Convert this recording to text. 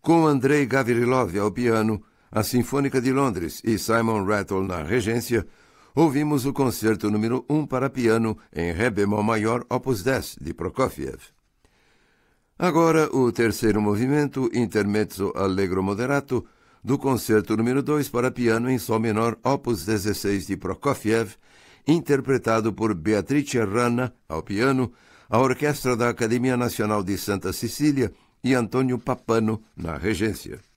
Com Andrei Gavrilov ao piano, a Sinfônica de Londres e Simon Rattle na regência, ouvimos o concerto número 1 para piano em Ré bemol maior, opus 10, de Prokofiev. Agora, o terceiro movimento, Intermezzo Allegro Moderato, do concerto número 2 para piano em Sol menor, opus 16, de Prokofiev, interpretado por Beatrice Rana ao piano, a Orquestra da Academia Nacional de Santa Cecília e Antônio Papano na regência.